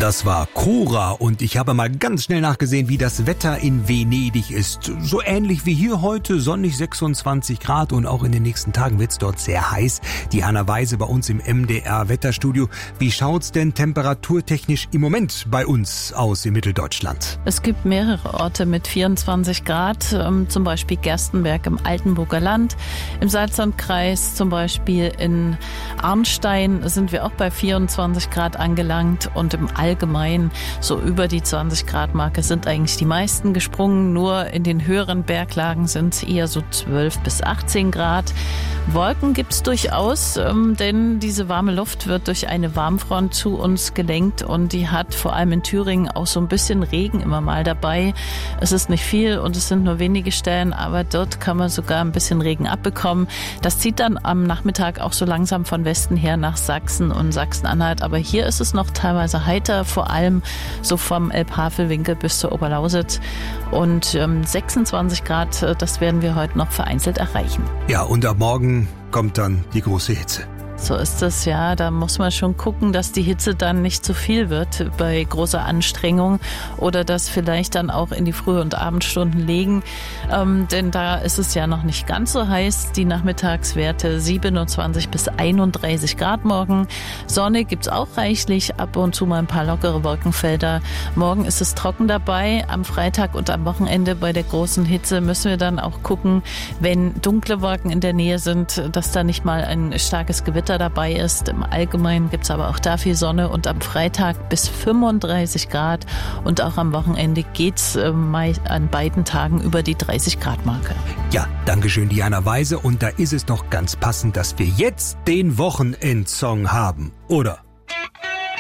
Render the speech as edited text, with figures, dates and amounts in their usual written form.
Das war Cora und ich habe mal ganz schnell nachgesehen, wie das Wetter in Venedig ist. So ähnlich wie hier heute, sonnig 26 Grad und auch in den nächsten Tagen wird's dort sehr heiß. Die Hanna Weise bei uns im MDR Wetterstudio. Wie schaut's denn temperaturtechnisch im Moment bei uns aus in Mitteldeutschland? Es gibt mehrere Orte mit 24 Grad, zum Beispiel Gerstenberg im Altenburger Land. Im Salzlandkreis, zum Beispiel in Arnstein, sind wir auch bei 24 Grad angelangt und im Allgemein so über die 20 Grad Marke sind eigentlich die meisten gesprungen. Nur in den höheren Berglagen sind es eher so 12 bis 18 Grad. Wolken gibt's durchaus, denn diese warme Luft wird durch eine Warmfront zu uns gelenkt und die hat vor allem in Thüringen auch so ein bisschen Regen immer mal dabei. Es ist nicht viel und es sind nur wenige Stellen, aber dort kann man sogar ein bisschen Regen abbekommen. Das zieht dann am Nachmittag auch so langsam von Westen her nach Sachsen und Sachsen-Anhalt, aber hier ist es noch teilweise heiter, vor allem so vom Elbhavelwinkel bis zur Oberlausitz. Und 26 Grad, das werden wir heute noch vereinzelt erreichen. Ja, und ab morgen kommt dann die große Hitze. So ist es, ja. Da muss man schon gucken, dass die Hitze dann nicht zu viel wird bei großer Anstrengung oder das vielleicht dann auch in die Früh- und Abendstunden legen. Denn da ist es ja noch nicht ganz so heiß. Die Nachmittagswerte 27 bis 31 Grad morgen. Sonne gibt's auch reichlich, ab und zu mal ein paar lockere Wolkenfelder. Morgen ist es trocken dabei. Am Freitag und am Wochenende bei der großen Hitze müssen wir dann auch gucken, wenn dunkle Wolken in der Nähe sind, dass da nicht mal ein starkes Gewitter dabei ist. Im Allgemeinen gibt es aber auch da viel Sonne und am Freitag bis 35 Grad und auch am Wochenende geht's an beiden Tagen über die 30 Grad Marke. Ja, dankeschön Diana Weise und da ist es doch ganz passend, dass wir jetzt den Wochenendsong haben, oder?